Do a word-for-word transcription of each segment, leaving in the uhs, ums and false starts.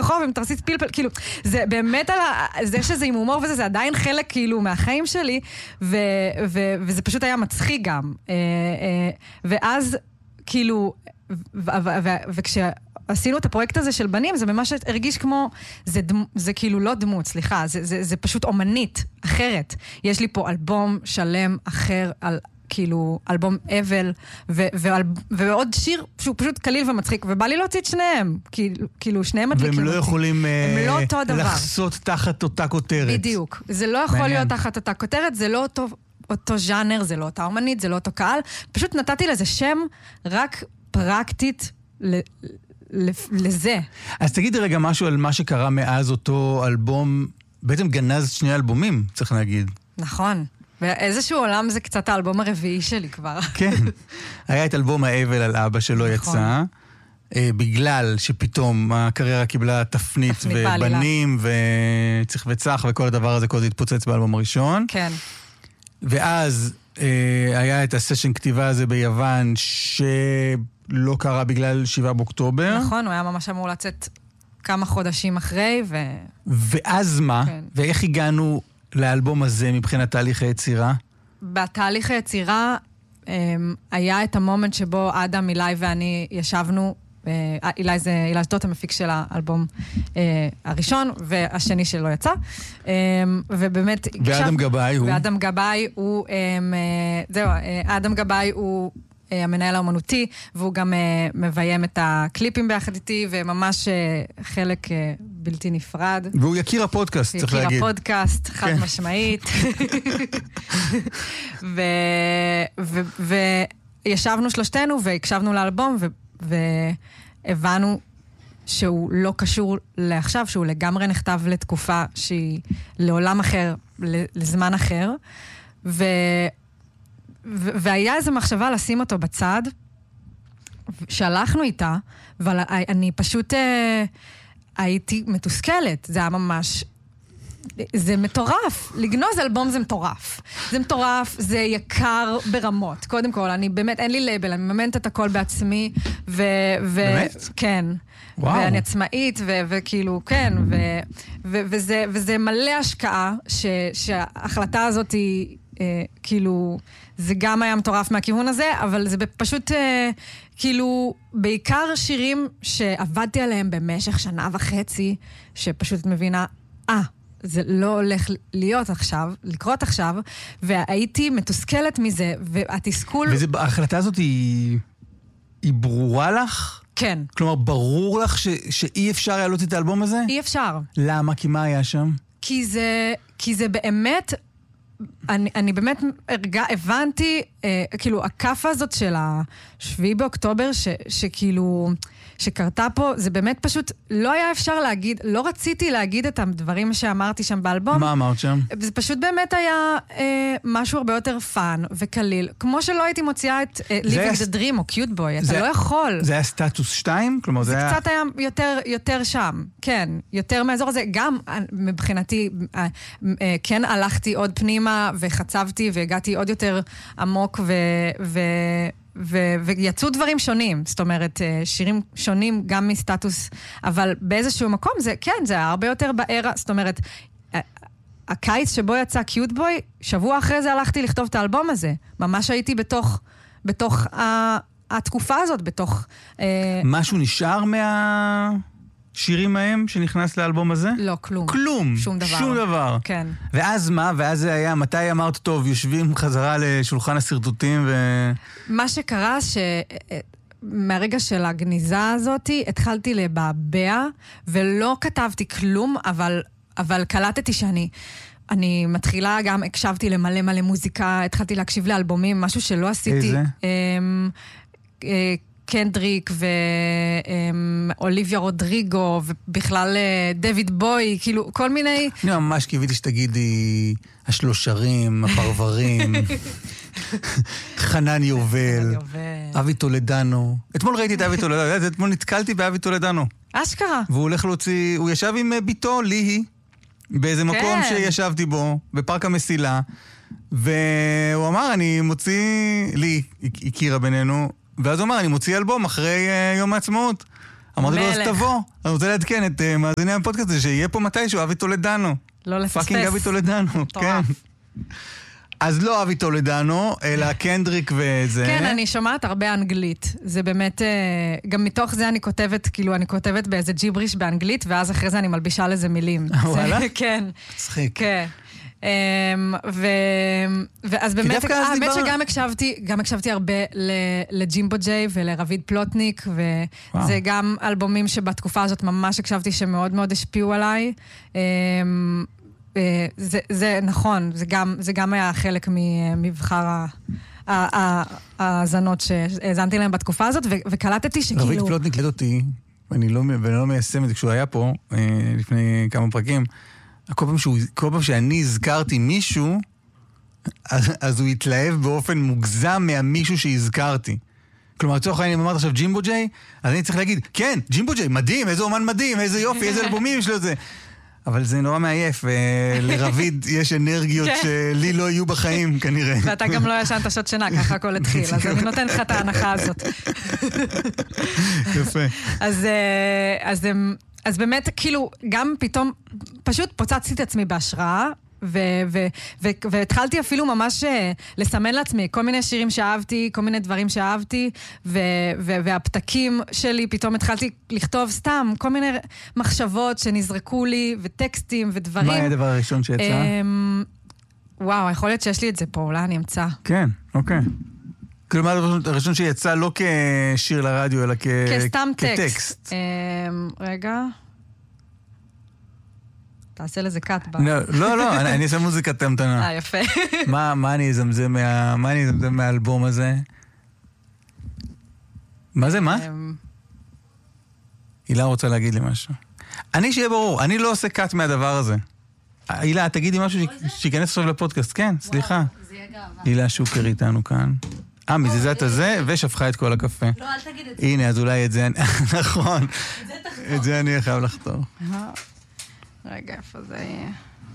ברחוב עם תרסיס פלפל, כאילו, זה באמת על ה... זה שזה עם הומור וזה, זה עדיין חלק, כאילו, מהחיים שלי, ו, ו, וזה פשוט היה מצחיק גם. ואז, כאילו, ו, ו, ו, וכשעשינו את הפרויקט הזה של בנים, זה ממש הרגיש כמו, זה, דמ, זה כאילו לא דמות, סליחה, זה, זה, זה פשוט אומנית, אחרת. יש לי פה אלבום שלם אחר על... כאילו, אלבום אבל, ו- ו- ועוד שיר שהוא פשוט קליל ומצחיק, ובא לי להוציא את שניהם, כאילו, כאילו שניהם מדליקים. והם לא יכולים הם לא אותו דבר. לחסות תחת אותה כותרת. בדיוק. זה לא יכול להיות תחת אותה כותרת, זה לא אותו, אותו ז'אנר, זה לא אותה אומנית, זה לא אותו קהל. פשוט נתתי לזה שם רק פרקטית ל- ל- לזה. אז תגידי רגע משהו על מה שקרה מאז אותו אלבום, בעצם גנז שני אלבומים, צריך להגיד. נכון. ואיזשהו עולם זה קצת האלבום הרביעי שלי כבר. כן. היה את אלבום האבל על אבא שלא יצא, בגלל שפתאום הקריירה קיבלה תפנית ובנים וצריך וצח וכל הדבר הזה, כל זה התפוצץ באלבום הראשון. כן. ואז היה את הסשן כתיבה הזה ביוון שלא קרה בגלל שבעה באוקטובר. נכון, הוא היה ממש אמור לצאת כמה חודשים אחרי ו... ואז מה? ואיך הגענו לאלבום הזה מבחינת תהליך היצירה? בתהליך היצירה היה את המומנט שבו אדם, אילי ואני ישבנו, אילי זה אילי שדות המפיק של האלבום הראשון, והשני שלא יצא. ובאמת... ואדם גבאי הוא? ואדם גבאי הוא... זהו, אדם גבאי הוא... המנהל האומנותי, והוא גם uh, מביים את הקליפים ביחד איתי, וממש uh, חלק uh, בלתי נפרד. והוא יכיר הפודקאסט, צריך להגיד. יכיר הפודקאסט, חד כן. משמעית. וישבנו שלושתנו, והקשבנו לאלבום, והבנו שהוא לא קשור לעכשיו, שהוא לגמרי נכתב לתקופה שהיא לעולם אחר, לזמן אחר, ו... והיה איזו מחשבה לשים אותו בצד, שהלכנו איתה, אבל אני פשוט אה, הייתי מתוסכלת, זה היה ממש, זה מטורף, לגנוז אלבום זה מטורף, זה מטורף, זה יקר ברמות, קודם כל, אני באמת, אין לי לייבל, אני ממנת את הכל בעצמי, ו... ו באמת? כן. וואו. ואני עצמאית, ו- וכאילו, כן, ו- ו- וזה, וזה מלא השקעה, ש- שההחלטה הזאת היא, אה, כאילו, זה גם היה מטורף מהכיוון הזה, אבל זה פשוט, אה, כאילו, בעיקר שירים שעבדתי עליהם במשך שנה וחצי, שפשוט מבינה, אה, זה לא הולך להיות עכשיו, לקרות עכשיו, והייתי מתוסכלת מזה, והתסכול... וההחלטה הזאת היא, היא ברורה לך? כן. כלומר, ברור לך ש, שאי אפשר היה להוציא את האלבום הזה? אי אפשר. למה? כי מה היה שם? כי זה, כי זה באמת, אני, אני באמת הרגע, הבנתי, אה, כאילו, הכף הזאת של השביעי באוקטובר, ש, שכאילו, שקרתה פה, זה באמת פשוט, לא היה אפשר להגיד, לא רציתי להגיד את הדברים שאמרתי שם באלבום. מה אמרת שם? זה פשוט באמת היה אה, משהו הרבה יותר פאן וקליל. כמו שלא הייתי מוציאה את אה, Living the Dream או Cute Boy, אתה לא יכול. זה היה סטטוס שתיים? כלומר, זה, זה היה... קצת היה יותר, יותר שם, כן, יותר מהאזור הזה. גם מבחינתי, אה, אה, כן הלכתי עוד פנימה וחצבתי והגעתי עוד יותר עמוק ו... ו ו- ויצאו דברים שונים, זאת אומרת, שירים שונים גם מסטטוס, אבל באיזשהו מקום זה, כן, זה הרבה יותר בארה, זאת אומרת, הקיץ שבו יצא קיוט בוי, שבוע אחרי זה הלכתי לכתוב את האלבום הזה, ממש הייתי בתוך, בתוך ה- התקופה הזאת, בתוך... משהו נשאר מה... שירים מהם שנכנס לאלבום הזה? לא, כלום. כלום. שום דבר. שום דבר. כן. ואז מה? ואז זה היה, מתי אמרת, טוב, יושבים חזרה לשולחן הסרטוטים ו... מה שקרה ש... מהרגע של הגניזה הזאת, התחלתי לבעבע, ולא כתבתי כלום, אבל, אבל קלטתי שאני... אני מתחילה גם, הקשבתי למלא מלא מוזיקה, התחלתי להקשיב לאלבומים, משהו שלא עשיתי. איזה? אמ, אה, קנדריק ואוליביה רודריגו, ובכלל דויד בוי, כאילו, כל מיני... אני ממש קיוויתי שתגידי, השלושרים, הפרברים, חנן יובל, אבי טולדנו. אתמול ראיתי את אבי טולדנו, אתמול נתקלתי באבי טולדנו. אשכרה. והוא הולך להוציא, הוא ישב עם ביתו, ליהי, באיזה מקום שישבתי בו, בפארק המסילה, והוא אמר, אני מוציא, לי, הכירה בינינו, ואז הוא אמר, אני מוציא אלבום אחרי uh, יום העצמאות. אמרתי לו, אז תבוא. אני רוצה לעדכן את מאזיני הפודקאסט הזה, שיהיה פה מתישהו אבי טולדנו. לא לפספס. פאקינג אבי טולדנו, כן. אז לא אבי טולדנו, אלא קנדריק וזה. כן, אני שומעת הרבה אנגלית. זה באמת, גם מתוך זה אני כותבת, כאילו, אני כותבת באיזה ג'יבריש באנגלית, ואז אחרי זה אני מלבישה לזה מילים. וואלה? כן. צחיק. כן. ואז באמת, האמת שגם הקשבתי, גם הקשבתי הרבה לג'ימבו ג'יי ולרביד פלוטניק, וזה גם אלבומים שבתקופה הזאת ממש הקשבתי שמאוד מאוד השפיעו עליי. זה, זה נכון, זה גם, זה גם היה חלק ממבחר ההאזנות שהאזנתי להם בתקופה הזאת, וקלטתי שכאילו... רביד פלוטניק ליד אותי, ואני לא, ואני לא מיישם את זה כשהוא היה פה, לפני כמה פרקים, כל פעם, שהוא, כל פעם שאני הזכרתי מישהו, אז, אז הוא התלהב באופן מוגזם מהמישהו שהזכרתי. כלומר, לצורך העניין, אם אמרת עכשיו ג'ימבו ג'יי, אז אני צריך להגיד, כן, ג'ימבו ג'יי, מדהים, איזה אומן מדהים, איזה יופי, איזה אלבומים יש לו זה. אבל זה נורא מעייף, ולרביד יש אנרגיות שלי לא יהיו בחיים, כנראה. ואתה גם לא ישנת שעות שינה, ככה הכל התחיל, אז אני נותן לך את ההנחה הזאת. יפה. אז, אז, אז באמת, כאילו, גם פתאום, פשוט פוצצתי את עצמי בהשראה, ו- ו- ו- והתחלתי אפילו ממש לסמן לעצמי כל מיני שירים שאהבתי, כל מיני דברים שאהבתי, ו- ו- והפתקים שלי, פתאום התחלתי לכתוב סתם כל מיני מחשבות שנזרקו לי, וטקסטים ודברים. מה היה הדבר הראשון שיצא? וואו, יכול להיות שיש לי את זה פה, אולי אני אמצא. כן, אוקיי. כלומר, הדבר הראשון שיצא לא כשיר לרדיו, אלא כ- כסתם טקסט. כטקסט. רגע. תעשה לזה קאט בה. לא, לא, אני אעשה מוזיקת המתנה. אה, יפה. מה אני אזמזם מהאלבום הזה? מה זה, מה? הילה רוצה להגיד לי משהו. אני, שיהיה ברור, אני לא עושה קאט מהדבר הזה. הילה, תגידי משהו שיכנס עכשיו לפודקאסט. כן, סליחה. הילה שוקר איתנו כאן. אה, מזיזת הזה, ושפכה את כל הקפה. לא, אל תגיד את זה. הנה, אז אולי את זה... נכון. את זה אני חייב לחתור. רגע, איפה זה יהיה?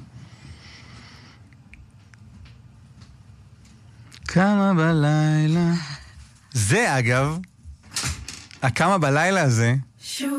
כמה בלילה... זה, אגב, הכמה בלילה הזה...